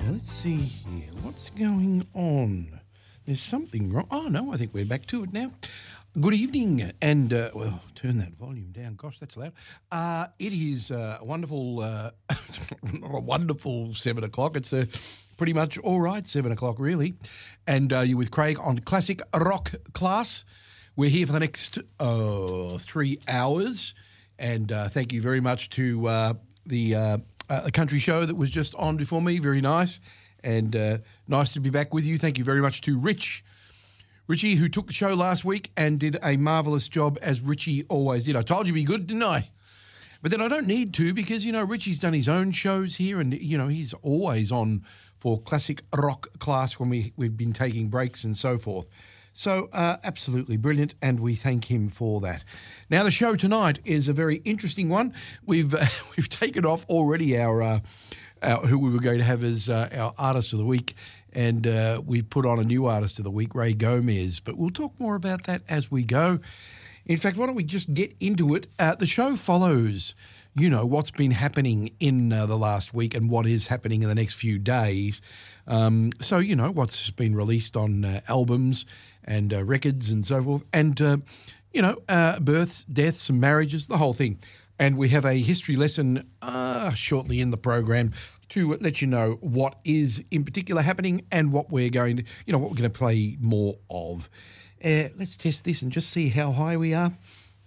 let's see here. What's going on? There's something wrong. Oh, no, I think we're back to it now. Good evening, and, well, turn that volume down. Gosh, that's loud. It is a wonderful, not a wonderful 7 o'clock. It's pretty much all right 7 o'clock, really. And you're with Craig on Classic Rock Class. We're here for the next 3 hours. And thank you very much to the country show that was just on before me. Very nice. And nice to be back with you. Thank you very much to Richie, who took the show last week and did a marvellous job, as Richie always did. I told you to be good, didn't I? But then I don't need to because, you know, Richie's done his own shows here and, you know, he's always on for Classic Rock Class when we've been taking breaks and so forth. So absolutely brilliant, and we thank him for that. Now, the show tonight is a very interesting one. We've taken off already our who we were going to have as our Artist of the Week, and we put on a new Artist of the Week, Ray Gomez, but we'll talk more about that as we go. In fact, why don't we just get into it? The show follows, you know, what's been happening in the last week and what is happening in the next few days. So, you know, what's been released on albums and records and so forth, and, you know, births, deaths and marriages, the whole thing. And we have a history lesson shortly in the program to let you know what is in particular happening and what we're going to, you know, what we're going to play more of. Let's test this and just see how high we are.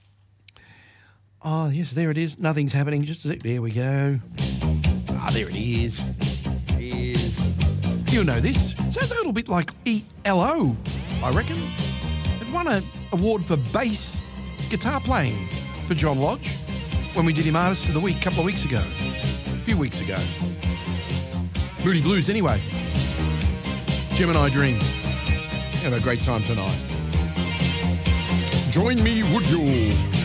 Oh, yes, there it is. Nothing's happening. Just a sec. There we go. There it is. You'll know this. It sounds a little bit like ELO, I reckon. It won an award for bass guitar playing for John Lodge when we did him Artist of the Week a couple of weeks ago. A few weeks ago. Moody Blues, anyway. Gemini Dream. Have a great time tonight. Join me, would you?